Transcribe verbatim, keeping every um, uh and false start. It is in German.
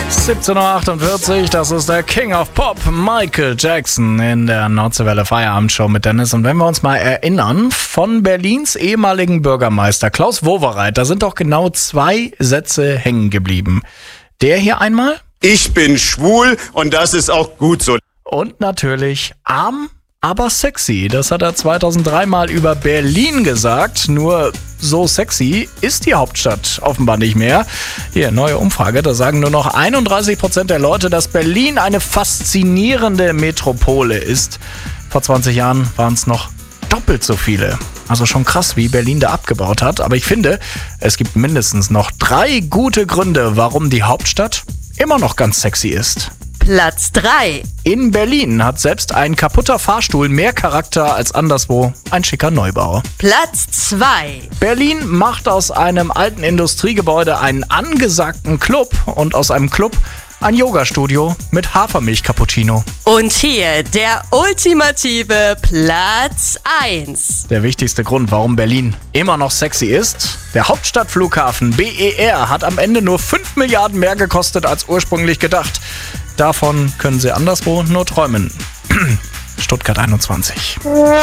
siebzehn Uhr achtundvierzig, das ist der King of Pop, Michael Jackson in der Nordseewelle Feierabendshow mit Dennis. Und wenn wir uns mal erinnern, von Berlins ehemaligen Bürgermeister Klaus Wowereit, da sind doch genau zwei Sätze hängen geblieben. Der hier einmal? Ich bin schwul und das ist auch gut so. Und natürlich arm, aber sexy. Das hat er zweitausenddrei mal über Berlin gesagt. Nur so sexy ist die Hauptstadt offenbar nicht mehr. Hier, neue Umfrage, da sagen nur noch einunddreißig Prozent der Leute, dass Berlin eine faszinierende Metropole ist. Vor zwanzig Jahren waren es noch doppelt so viele. Also schon krass, wie Berlin da abgebaut hat. Aber ich finde, es gibt mindestens noch drei gute Gründe, warum die Hauptstadt immer noch ganz sexy ist. Platz drei. In Berlin hat selbst ein kaputter Fahrstuhl mehr Charakter als anderswo ein schicker Neubau. Platz zwei. Berlin macht aus einem alten Industriegebäude einen angesagten Club und aus einem Club ein Yoga-Studio mit Hafermilch-Cappuccino. Und hier der ultimative Platz eins. Der wichtigste Grund, warum Berlin immer noch sexy ist: der Hauptstadtflughafen B E R hat am Ende nur fünf Milliarden mehr gekostet als ursprünglich gedacht. Davon können Sie anderswo nur träumen. Stuttgart einundzwanzig.